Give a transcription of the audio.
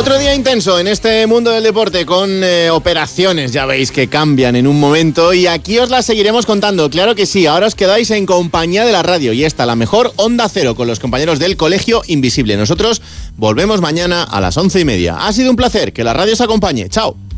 Otro día intenso en este mundo del deporte con operaciones, ya veis que cambian en un momento y aquí os las seguiremos contando, claro que sí. Ahora os quedáis en compañía de la radio y esta, la mejor Onda Cero, con los compañeros del Colegio Invisible. Nosotros volvemos mañana a las 11:30. Ha sido un placer, que la radio os acompañe. Chao.